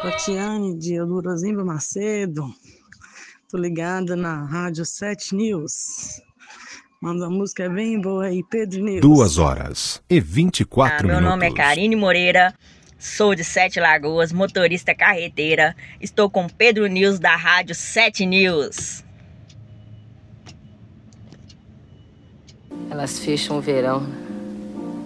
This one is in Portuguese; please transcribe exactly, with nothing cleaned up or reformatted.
Tatiane de Eudorosimba Macedo. Tô ligada na Rádio sete News. Manda uma música bem boa aí, Pedro News. Duas horas e vinte e quatro ah, meu minutos. Meu nome é Karine Moreira, sou de Sete Lagoas, motorista carreteira. Estou com Pedro News da Rádio sete News. Elas fecham o verão